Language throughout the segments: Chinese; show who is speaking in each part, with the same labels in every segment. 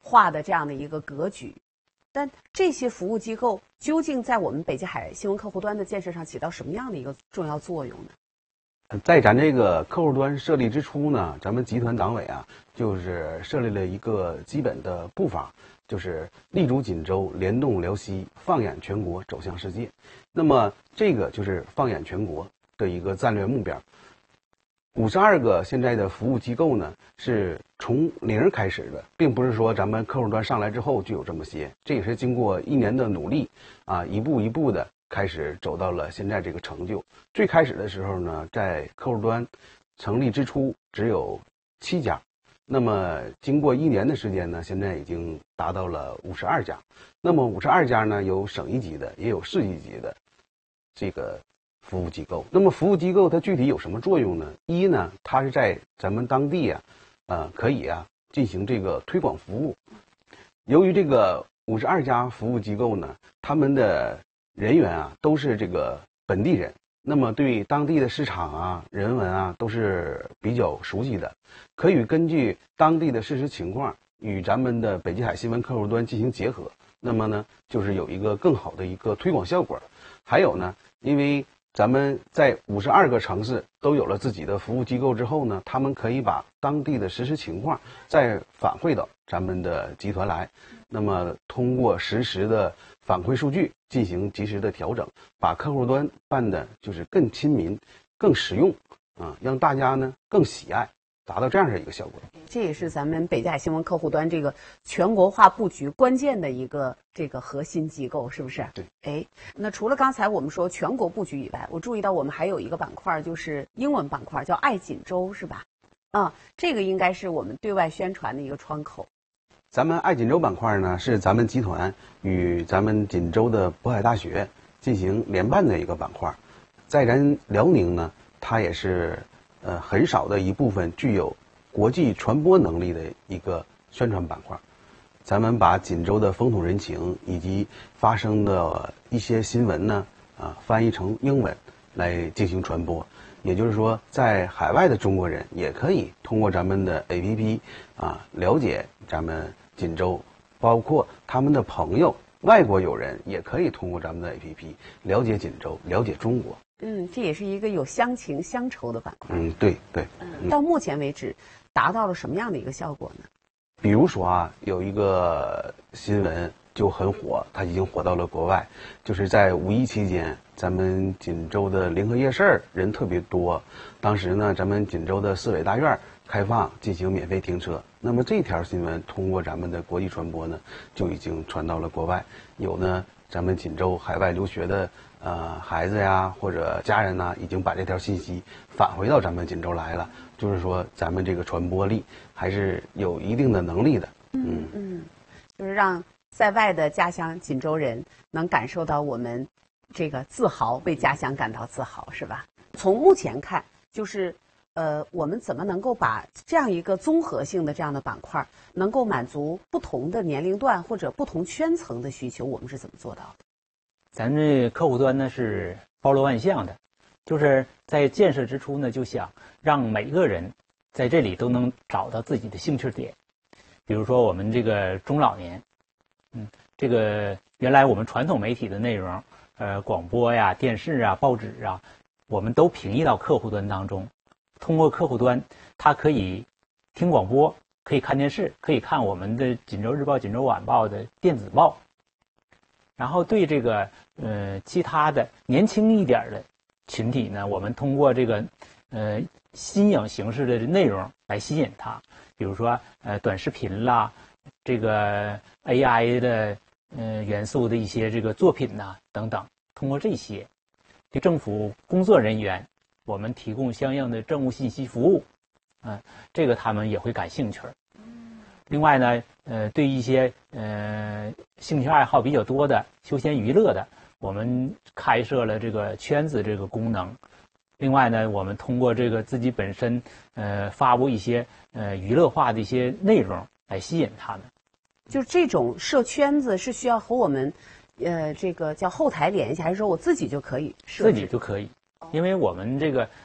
Speaker 1: 化的这样的一个格局。但这些服务机构究竟在我们北极海新闻客户端的建设上起到什么样的一个重要作用呢？
Speaker 2: 在咱这个客户端设立之初呢，咱们集团党委啊，就是设立了一个基本的步伐，就是立足锦州，联动辽西，放眼全国，走向世界。那么这个就是放眼全国的一个战略目标。52个现在的服务机构呢，是从零开始的，并不是说咱们客户端上来之后就有这么些，这也是经过1年的努力啊，一步一步的开始走到了现在这个成就。最开始的时候呢，在客户端成立之初只有7家，那么经过1年的时间呢，现在已经达到了52家。那么52家呢，有省一级的，也有市一级的这个服务机构。那么服务机构它具体有什么作用呢？一呢，它是在咱们当地可以进行这个推广服务。由于这个52家服务机构呢，他们的人员都是这个本地人，那么对当地的市场人文都是比较熟悉的，可以根据当地的事实情况与咱们的北极海新闻客户端进行结合，那么呢就是有一个更好的一个推广效果。还有呢，因为咱们在52个城市都有了自己的服务机构之后呢，他们可以把当地的实时情况再反馈到咱们的集团来，那么通过实时的反馈数据进行及时的调整，把客户端办的就是更亲民、更实用让大家呢更喜爱，达到这样的一个效果。
Speaker 1: 这也是咱们北极海新闻客户端这个全国化布局关键的一个这个核心机构，是不是？
Speaker 2: 对。
Speaker 1: 那除了刚才我们说全国布局以外，我注意到我们还有一个板块，就是英文板块，叫爱锦州，是吧？这个应该是我们对外宣传的一个窗口。
Speaker 2: 咱们爱锦州板块呢，是咱们集团与咱们锦州的渤海大学进行联办的一个板块。在咱辽宁呢，它也是很少的一部分具有国际传播能力的一个宣传板块。咱们把锦州的风土人情以及发生的一些新闻呢翻译成英文来进行传播，也就是说在海外的中国人也可以通过咱们的 APP 了解咱们锦州，包括他们的朋友外国友人也可以通过咱们的 APP 了解锦州，了解中国。
Speaker 1: 这也是一个有乡情乡愁的板块。
Speaker 2: 对。
Speaker 1: 到目前为止达到了什么样的一个效果呢？
Speaker 2: 比如说有一个新闻就很火，它已经火到了国外，就是在5·1期间，咱们锦州的临河夜市人特别多，当时呢，咱们锦州的市委大院开放进行免费停车。那么这条新闻通过咱们的国际传播呢，就已经传到了国外。有呢，咱们锦州海外留学的孩子呀或者家人呢，已经把这条信息返回到咱们锦州来了。就是说，咱们这个传播力还是有一定的能力的。
Speaker 1: 就是让在外的家乡锦州人能感受到我们这个自豪，为家乡感到自豪，是吧？从目前看，就是我们怎么能够把这样一个综合性的这样的板块，能够满足不同的年龄段或者不同圈层的需求，我们是怎么做到的？
Speaker 3: 咱这客户端呢是包罗万象的，就是在建设之初呢，就想让每个人在这里都能找到自己的兴趣点。比如说我们这个中老年，这个原来我们传统媒体的内容，广播呀、电视啊、报纸啊，我们都平移到客户端当中。通过客户端，他可以听广播，可以看电视，可以看我们的锦州日报、锦州晚报的电子报。然后对这个其他的年轻一点的群体呢，我们通过这个新颖形式的内容来吸引他，比如说短视频啦，这个 AI 的元素的一些这个作品呐等等，通过这些对政府工作人员，我们提供相应的政务信息服务，这个他们也会感兴趣。另外呢，对一些兴趣爱好比较多的休闲娱乐的，我们开设了这个圈子这个功能。另外呢，我们通过这个自己本身发布一些娱乐化的一些内容来吸引他们。
Speaker 1: 就是这种设圈子是需要和我们这个叫后台联系，还是说我自己就可以设置？
Speaker 3: 自己就可以，因为我们这个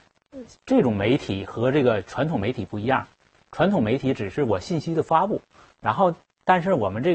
Speaker 3: 这种媒体和这个传统媒体不一样。传统媒体只是我信息的发布， 然后但是我们这个